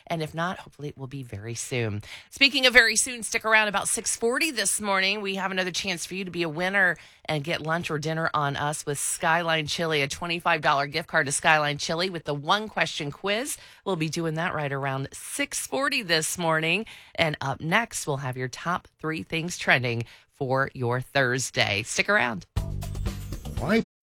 And if not, hopefully it will be very soon. Speaking of very soon, stick around about 6:40 this morning. We have another chance for you to be a winner and get lunch or dinner on us with Skyline Chili, a $25 gift card to Skyline Chili with the one question quiz. We'll be doing that right around 6:40 this morning. And up next, we'll have your top 3 things trending for your Thursday. Stick around. Why